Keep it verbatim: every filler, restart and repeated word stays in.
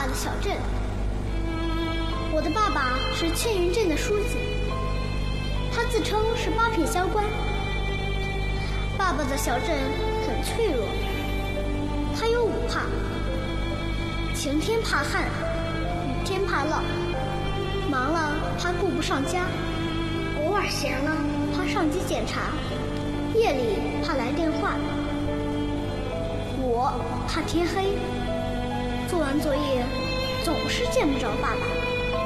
爸的小镇。我的爸爸是千云镇的书记，他自称是八品萧官。爸爸的小镇很脆弱，他有五怕：晴天怕旱，雨天怕涝，忙了怕顾不上家，偶尔闲了怕上级检查，夜里怕来电话。我怕天黑，做完作业总是见不着爸爸。